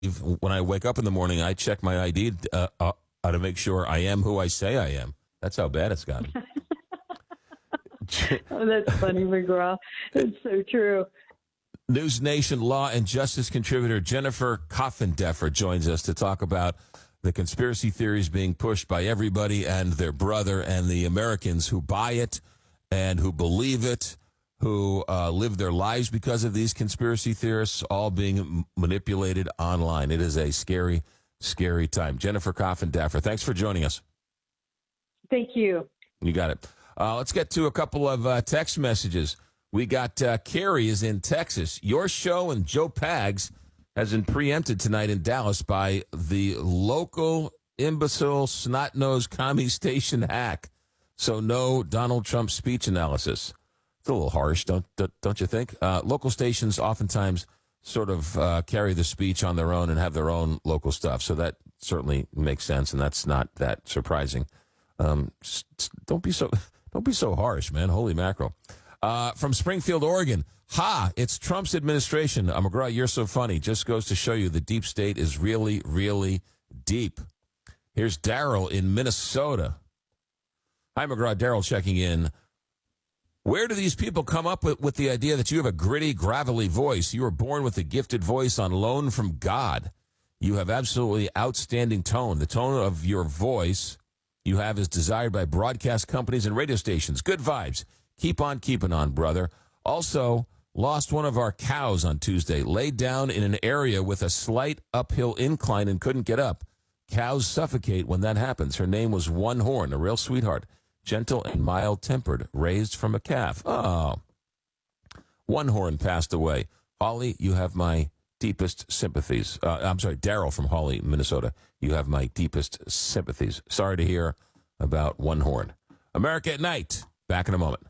when I wake up in the morning, I check my ID to make sure I am who I say I am. That's how bad it's gotten. Oh, that's funny, McGraw. It's so true. News Nation law and justice contributor Jennifer Coffindeffer joins us to talk about the conspiracy theories being pushed by everybody and their brother and the Americans who buy it and who believe it, who live their lives because of these conspiracy theorists, all being manipulated online. It is a scary, scary time. Jennifer Coffindeffer, thanks for joining us. Thank you. You got it. Let's get to a couple of text messages. We got Carrie is in Texas. Your show and Joe Pags has been preempted tonight in Dallas by the local imbecile snot-nosed commie station hack. So no Donald Trump speech analysis. It's a little harsh, don't you think? Local stations oftentimes sort of carry the speech on their own and have their own local stuff. So that certainly makes sense, and that's not that surprising. Don't be so harsh, man. Holy mackerel. From Springfield, Oregon. It's Trump's administration. McGraw, you're so funny. Just goes to show you the deep state is really, really deep. Here's Daryl in Minnesota. Hi, McGraw. Daryl checking in. Where do these people come up with the idea that you have a gritty, gravelly voice? You were born with a gifted voice on loan from God. You have absolutely outstanding tone. The tone of your voice you have is desired by broadcast companies and radio stations. Good vibes. Keep on keeping on, brother. Also, lost one of our cows on Tuesday. Laid down in an area with a slight uphill incline and couldn't get up. Cows suffocate when that happens. Her name was One Horn, a real sweetheart. Gentle and mild-tempered, raised from a calf. Oh. One Horn passed away. Holly, you have my deepest sympathies. I'm sorry, Daryl from Hawley, Minnesota. You have my deepest sympathies. Sorry to hear about One Horn. America at Night. Back in a moment.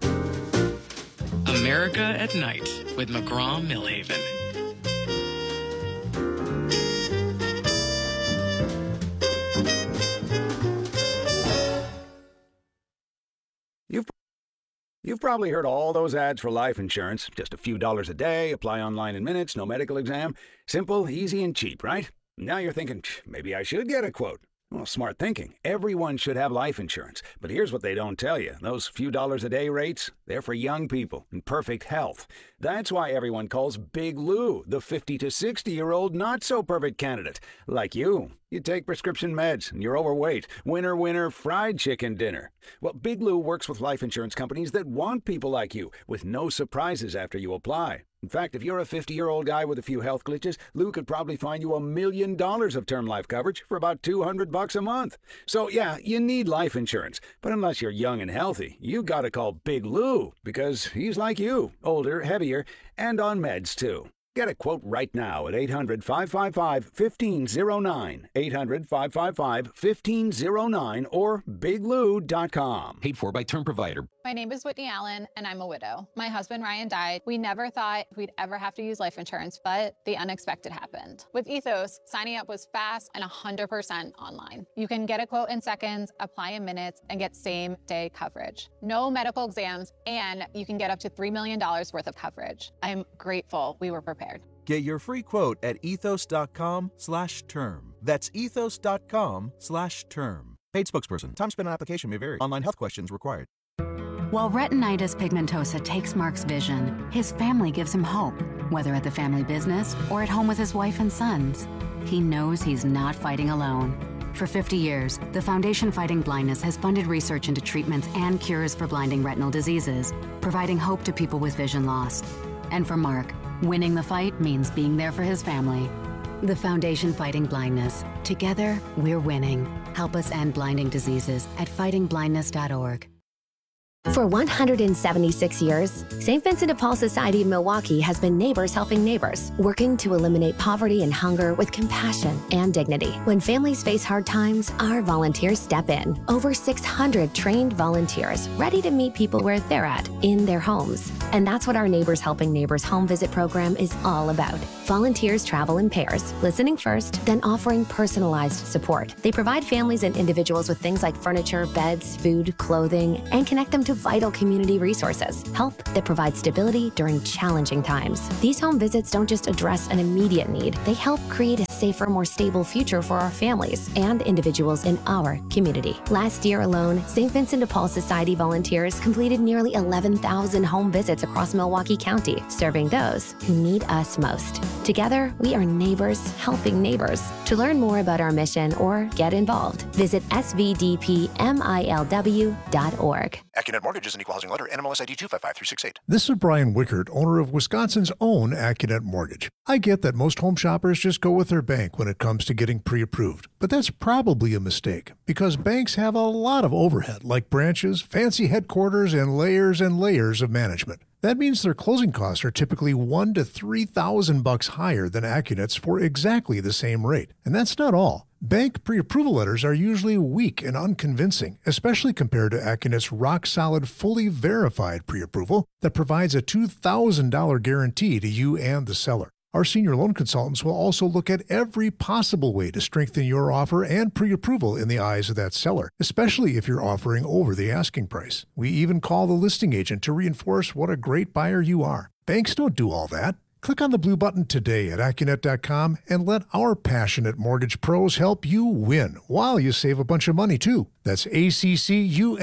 America at Night with McGraw Millhaven. You've probably heard all those ads for life insurance. Just a few dollars a day, apply online in minutes, no medical exam. Simple, easy, and cheap, right? Now you're thinking, maybe I should get a quote. Well, smart thinking. Everyone should have life insurance. But here's what they don't tell you. Those few dollars a day rates, they're for young people in perfect health. That's why everyone calls Big Lou the 50 to 60-year-old not-so-perfect candidate. Like you. You take prescription meds and you're overweight. Winner, winner, fried chicken dinner. Well, Big Lou works with life insurance companies that want people like you, with no surprises after you apply. In fact, if you're a 50-year-old guy with a few health glitches, Lou could probably find you $1 million of term life coverage for about $200 a month. So, yeah, you need life insurance. But unless you're young and healthy, you gotta call Big Lou, because he's like you, older, heavier, and on meds, too. Get a quote right now at 800-555-1509, 800-555-1509, or biglou.com. Paid for by term provider. My name is Whitney Allen, and I'm a widow. My husband, Ryan, died. We never thought we'd ever have to use life insurance, but the unexpected happened. With Ethos, signing up was fast and 100% online. You can get a quote in seconds, apply in minutes, and get same-day coverage. No medical exams, and you can get up to $3 million worth of coverage. I'm grateful we were prepared. Get your free quote at ethos.com/term. That's ethos.com/term. Paid spokesperson. Time spent on application may vary. Online health questions required. While retinitis pigmentosa takes Mark's vision, his family gives him hope, whether at the family business or at home with his wife and sons. He knows he's not fighting alone. For 50 years, the Foundation Fighting Blindness has funded research into treatments and cures for blinding retinal diseases, providing hope to people with vision loss. And for Mark, winning the fight means being there for his family. The Foundation Fighting Blindness. Together, we're winning. Help us end blinding diseases at fightingblindness.org. For 176 years, St. Vincent de Paul Society of Milwaukee has been neighbors helping neighbors, working to eliminate poverty and hunger with compassion and dignity. When families face hard times, our volunteers step in. Over 600 trained volunteers ready to meet people where they're at, in their homes. And that's what our Neighbors Helping Neighbors home visit program is all about. Volunteers travel in pairs, listening first, then offering personalized support. They provide families and individuals with things like furniture, beds, food, clothing, and connect them to to vital community resources, help that provides stability during challenging times. These home visits don't just address an immediate need, they help create a safer, more stable future for our families and individuals in our community. Last year alone, St. Vincent de Paul Society volunteers completed nearly 11,000 home visits across Milwaukee County, serving those who need us most. Together, we are neighbors helping neighbors. To learn more about our mission or get involved, visit svdpmilw.org. AccuNet Mortgage is an equal housing lender. NMLS ID 255368. This is Brian Wickert, owner of Wisconsin's own AccuNet Mortgage. I get that most home shoppers just go with their bank when it comes to getting pre-approved, but that's probably a mistake because banks have a lot of overhead like branches, fancy headquarters, and layers of management. That means their closing costs are typically $1,000 to $3,000 higher than AccuNet's for exactly the same rate. And that's not all. Bank pre-approval letters are usually weak and unconvincing, especially compared to AccuNet's rock-solid, fully verified pre-approval that provides a $2,000 guarantee to you and the seller. Our senior loan consultants will also look at every possible way to strengthen your offer and pre-approval in the eyes of that seller, especially if you're offering over the asking price. We even call the listing agent to reinforce what a great buyer you are. Banks don't do all that. Click on the blue button today at AccuNet.com and let our passionate mortgage pros help you win while you save a bunch of money, too. That's ACCUNET.com.